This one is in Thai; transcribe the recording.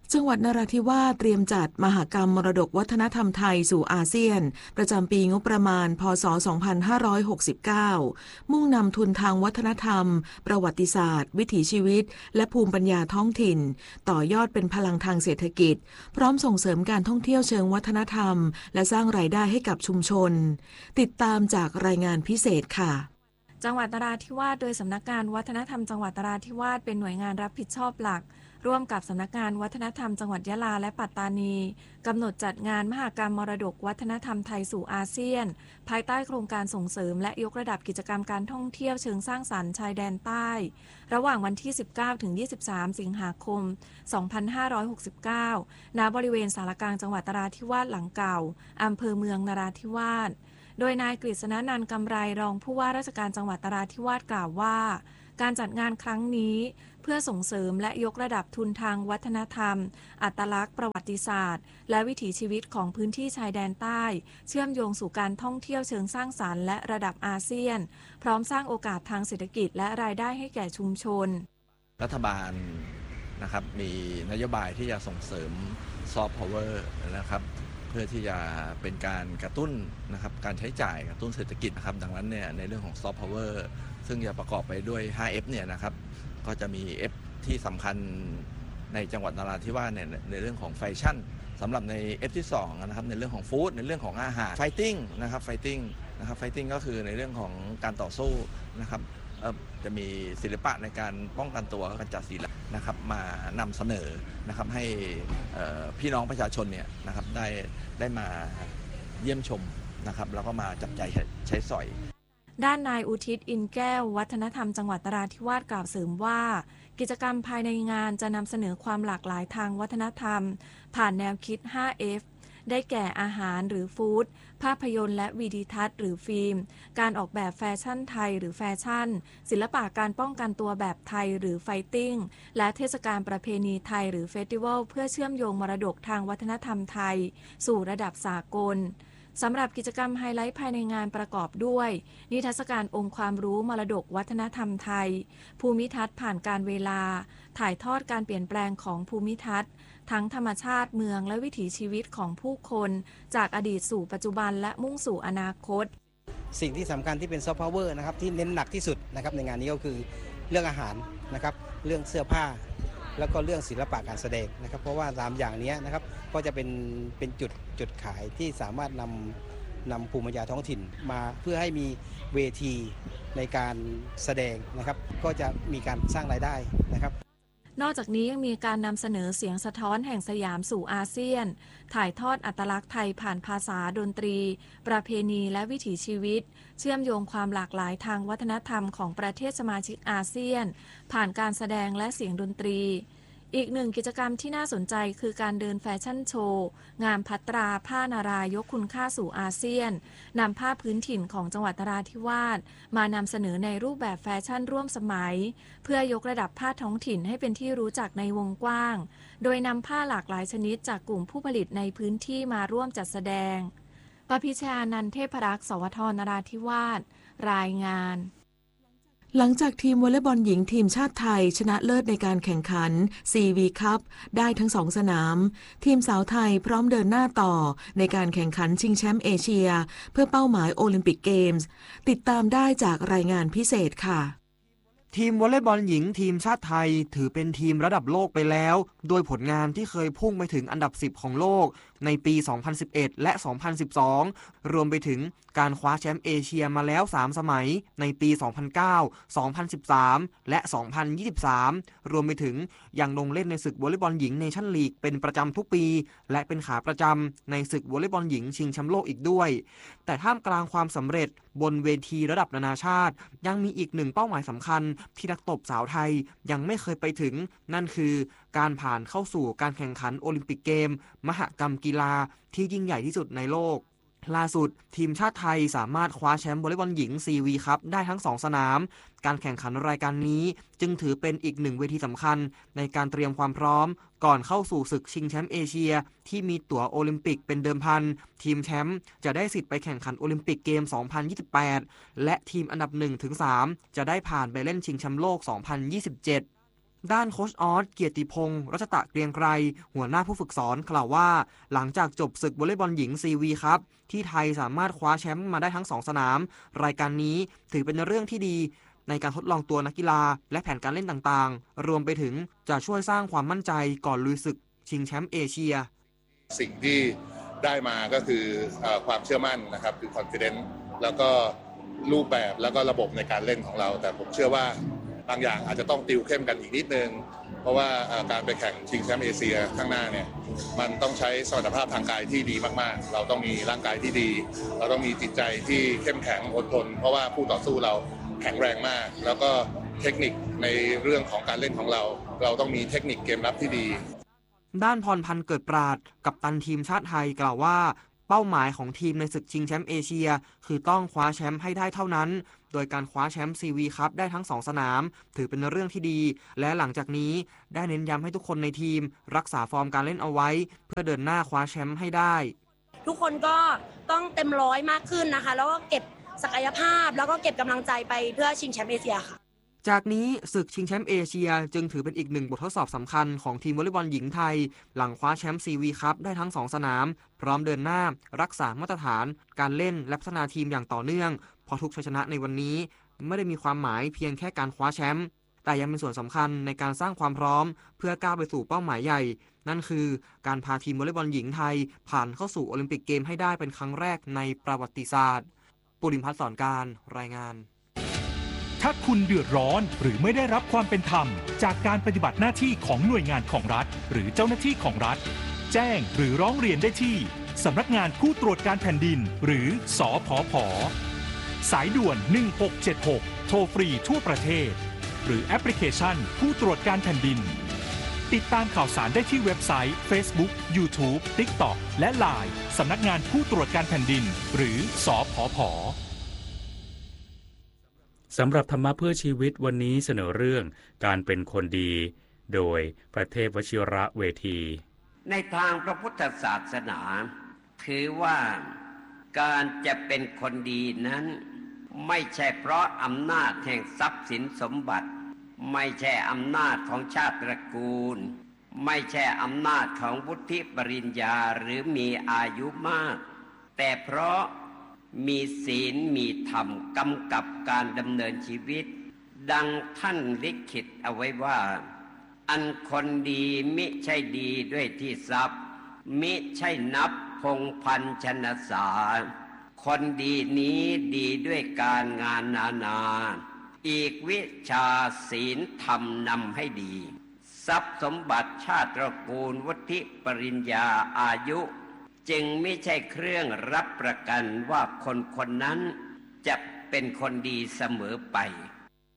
จังหวัดนราธิวาสเตรียมจัดมหกรรมมรดกวัฒนธรรมไทยสู่อาเซียนประจำปีงบประมาณพ.ศ. 2569มุ่งนำทุนทางวัฒนธรรมประวัติศาสตร์วิถีชีวิตและภูมิปัญญาท้องถิ่นต่อยอดเป็นพลังทางเศรษฐกิจพร้อมส่งเสริมการท่องเที่ยวเชิงวัฒนธรรมและสร้างรายได้ให้กับชุมชนติดตามจากรายงานพิเศษค่ะจังหวัดนราธิวาสโดยสำนักงานวัฒนธรรมจังหวัดนราธิวาสเป็นหน่วยงานรับผิดชอบหลักร่วมกับสำนักงานวัฒนธรรมจังหวัดยะลาและปัตตานีกำหนดจัดงานมหกรรมมรดกวัฒนธรรมไทยสู่อาเซียนภายใต้โครงการส่งเสริมและยกระดับกิจกรรมการท่องเที่ยวเชิงสร้างสรรค์ชายแดนใต้ระหว่างวันที่ 19 ถึง 23 สิงหาคม 2569 ณ บริเวณศาลากลางจังหวัดนราธิวาสหลังเก่าอำเภอเมืองนราธิวาสโดยนายกฤษณนันท์กำไรรองผู้ว่าราชการจังหวัดนราธิวาสกล่าวว่าการจัดงานครั้งนี้เพื่อส่งเสริมและยกระดับทุนทางวัฒนธรรมอัตลักษณ์ประวัติศาสตร์และวิถีชีวิตของพื้นที่ชายแดนใต้เชื่อมโยงสู่การท่องเที่ยวเชิงสร้างสรรค์และระดับอาเซียนพร้อมสร้างโอกาสทางเศรษฐกิจและรายได้ให้แก่ชุมชนรัฐบาลนะครับมีนโยบายที่จะส่งเสริมซอฟต์พาวเวอร์นะครับเพื่อที่จะเป็นการกระตุ้นนะครับการใช้จ่ายกระตุ้นเศรษฐกิจนะครับดังนั้นเนี่ยในเรื่องของซอฟต์พาวเวอร์ซึ่งจะประกอบไปด้วย 5F เนี่ยนะครับก็จะมี F ที่สำคัญในจังหวัดนราธิวาสเนี่ยในเรื่องของแฟชั่นสำหรับใน F ที่2นะครับในเรื่องของฟู้ดในเรื่องของอาหารไฟติ้งนะครับไฟติ้งก็คือในเรื่องของการต่อสู้นะครับจะมีศิลปะในการป้องกันตัวการจัดศิลปะนะครับมานำเสนอนะครับให้พี่น้องประชาชนเนี่ยนะครับได้มาเยี่ยมชมนะครับแล้วก็มาจับจ่ายใช้สอยด้านนายอุทิศอินแก้ววัฒนธรรมจังหวัดนราธิวาสกล่าวเสริมว่ากิจกรรมภายในงานจะนำเสนอความหลากหลายทางวัฒนธรรมผ่านแนวคิด 5F ได้แก่อาหารหรือฟู้ดภาพยนตร์และวิดีทัศน์หรือฟิล์มการออกแบบแฟชั่นไทยหรือแฟชั่นศิลปะการป้องกันตัวแบบไทยหรือไฟติ้งและเทศกาลประเพณีไทยหรือเฟสติวัลเพื่อเชื่อมโยงมรดกทางวัฒนธรรมไทยสู่ระดับสากลสำหรับกิจกรรมไฮไลท์ภายในงานประกอบด้วยนิทรรศการองค์ความรู้มรดกวัฒนธรรมไทยภูมิทัศน์ผ่านการเวลาถ่ายทอดการเปลี่ยนแปลงของภูมิทัศน์ทั้งธรรมชาติเมืองและวิถีชีวิตของผู้คนจากอดีตสู่ปัจจุบันและมุ่งสู่อนาคตสิ่งที่สำคัญที่เป็นซอฟต์พาวเวอร์นะครับที่เน้นหนักที่สุดนะครับในงานนี้ก็คือเรื่องอาหารนะครับเรื่องเสื้อผ้าแล้วก็เรื่องศิลปะการแสดงนะครับเพราะว่า3อย่างนี้นะครับก็จะเป็นจุดขายที่สามารถนำภูมิปัญญาท้องถิ่นมาเพื่อให้มีเวทีในการแสดงนะครับก็จะมีการสร้างรายได้นะครับนอกจากนี้ยังมีการนำเสนอเสียงสะท้อนแห่งสยามสู่อาเซียนถ่ายทอดอัตลักษณ์ไทยผ่านภาษาดนตรีประเพณีและวิถีชีวิตเชื่อมโยงความหลากหลายทางวัฒนธรรมของประเทศสมาชิกอาเซียนผ่านการแสดงและเสียงดนตรีอีกหนึ่งกิจกรรมที่น่าสนใจคือการเดินแฟชั่นโชว์งามพัตราผ้านารายกคุณค่าสู่อาเซียนนำผ้าพื้นถิ่นของจังหวัดนราธิวาสมานำเสนอในรูปแบบแฟชั่นร่วมสมัยเพื่อยกระดับผ้าท้องถิ่นให้เป็นที่รู้จักในวงกว้างโดยนำผ้าหลากหลายชนิดจากกลุ่มผู้ผลิตในพื้นที่มาร่วมจัดแสดงปพิชานันท์เทพรักษ์สวทนราธิวาสรายงานหลังจากทีมวอลเลย์บอลหญิงทีมชาติไทยชนะเลิศในการแข่งขัน CV Cup ได้ทั้ง2สนามทีมสาวไทยพร้อมเดินหน้าต่อในการแข่งขันชิงแชมป์เอเชียเพื่อเป้าหมายโอลิมปิกเกมส์ติดตามได้จากรายงานพิเศษค่ะทีมวอลเลย์บอลหญิงทีมชาติไทยถือเป็นทีมระดับโลกไปแล้วโดยผลงานที่เคยพุ่งไปถึงอันดับ10ของโลกในปี 2011 และ 2012 รวมไปถึงการคว้าแชมป์เอเชียมาแล้ว3สมัยในปี 2009 2013 และ 2023 รวมไปถึงยังลงเล่นในศึกวอลเลย์บอลหญิงเนชั่นลีกเป็นประจำทุกปีและเป็นขาประจำในศึกวอลเลย์บอลหญิงชิงแชมป์โลกอีกด้วยแต่ท่ามกลางความสำเร็จบนเวทีระดับนานาชาติยังมีอีกหนึ่งเป้าหมายสำคัญที่นักตบสาวไทยยังไม่เคยไปถึงนั่นคือการผ่านเข้าสู่การแข่งขันโอลิมปิกเกมมหกรรมกีฬาที่ยิ่งใหญ่ที่สุดในโลกล่าสุดทีมชาติไทยสามารถคว้าแชมป์วอลเลย์บอลหญิง CV ครับได้ทั้ง2สนามการแข่งขันรายการนี้จึงถือเป็นอีกหนึ่งเวทีสำคัญในการเตรียมความพร้อมก่อนเข้าสู่ศึกชิงแชมป์เอเชียที่มีตั๋วโอลิมปิกเป็นเดิมพันทีมแชมป์จะได้สิทธิ์ไปแข่งขันโอลิมปิกเกม 2028 และทีมอันดับ 1-3 จะได้ผ่านไปเล่นชิงแชมป์โลก 2027 ด้านโค้ชออสเกียรติพงศ์รัชตะเกรียงไกรหัวหน้าผู้ฝึกสอนกล่าวว่าหลังจากจบศึกวอลเลย์บอลหญิงซีวีครับที่ไทยสามารถคว้าแชมป์มาได้ทั้ง2สนามรายการนี้ถือเป็นเรื่องที่ดีในการทดลองตัวนักกีฬาและแผนการเล่นต่างๆรวมไปถึงจะช่วยสร้างความมั่นใจก่อนลุยศึกชิงแชมป์เอเชียสิ่งที่ได้มาก็คือความเชื่อมั่นนะครับคือ confidence แล้วก็รูปแบบแล้วก็ระบบในการเล่นของเราแต่ผมเชื่อว่าบางอย่างอาจจะต้องติวเข้มกันอีกนิดนึงเพราะว่าการไปแข่งชิงแชมป์เอเชียข้างหน้าเนี่ยมันต้องใช้สมรรถภาพทางกายที่ดีมากๆเราต้องมีร่างกายที่ดีเราต้องมีจิตใจที่เข้มแข็งอดทนเพราะว่าผู้ต่อสู้เราแข็งแรงมากแล้วก็เทคนิคในเรื่องของการเล่นของเราต้องมีเทคนิคเกมรับที่ดีด้านพรพันธ์เกิดปราดกัปตันทีมชาติไทยกล่าวว่าเป้าหมายของทีมในศึกชิงแชมป์เอเชียคือต้องคว้าแชมป์ให้ได้เท่านั้นโดยการคว้าแชมป์ซีวีคัพได้ทั้ง2สนามถือเป็นเรื่องที่ดีและหลังจากนี้ได้เน้นย้ำให้ทุกคนในทีมรักษาฟอร์มการเล่นเอาไว้เพื่อเดินหน้าคว้าแชมป์ให้ได้ทุกคนก็ต้องเต็มร้อยมากขึ้นนะคะแล้วก็เก็บศักยภาพแล้วก็เก็บกำลังใจไปเพื่อชิงแชมป์เอเชียค่ะจากนี้ศึกชิงแชมป์เอเชียจึงถือเป็นอีกหนึ่งบททดสอบสำคัญของทีมวอลเลย์บอลหญิงไทยหลังคว้าแชมป์ซีวีคัพได้ทั้ง2สนามพร้อมเดินหน้ารักษามาตรฐานการเล่นและพัฒนาทีมอย่างต่อเนื่องเพราะทุกชัยชนะในวันนี้ไม่ได้มีความหมายเพียงแค่การคว้าแชมป์แต่ยังเป็นส่วนสำคัญในการสร้างความพร้อมเพื่อก้าวไปสู่เป้าหมายใหญ่นั่นคือการพาทีมวอลเลย์บอลหญิงไทยผ่านเข้าสู่โอลิมปิกเกมให้ได้เป็นครั้งแรกในประวัติศาสตร์ปุริมพัฒน์สอนการรายงานถ้าคุณเดือดร้อนหรือไม่ได้รับความเป็นธรรมจากการปฏิบัติหน้าที่ของหน่วยงานของรัฐหรือเจ้าหน้าที่ของรัฐแจ้งหรือร้องเรียนได้ที่สำนักงานผู้ตรวจการแผ่นดินหรือสผผ.สายด่วน1676โทรฟรีทั่วประเทศหรือแอปพลิเคชันผู้ตรวจการแผ่นดินติดตามข่าวสารได้ที่เว็บไซต์ Facebook YouTube TikTok และ LINE สำนักงานผู้ตรวจการแผ่นดินหรือสผผ. สำหรับธรรมะเพื่อชีวิตวันนี้เสนอเรื่องการเป็นคนดีโดยพระเทพวชิระเวทีในทางพระพุทธศาสนาถือว่าการจะเป็นคนดีนั้นไม่ใช่เพราะอำนาจแห่งทรัพย์สินสมบัติไม่ใช่อำนาจของชาติตระกูลไม่ใช่อำนาจของวุฒิปริญญาหรือมีอายุมากแต่เพราะมีศีลมีธรรมกำกับการดำเนินชีวิตดังท่านลิขิตเอาไว้ว่าอันคนดีมิใช่ดีด้วยที่ทรัพย์มิใช่นับพงพันชนสาคนดีนี้ดีด้วยการงานนาอีกวิชาศีลธรรมนำให้ดีทรัพย์สมบัติชาติตระกูลวุฒิปริญญาอายุจึงไม่ใช่เครื่องรับประกันว่าคนคนนั้นจะเป็นคนดีเสมอไป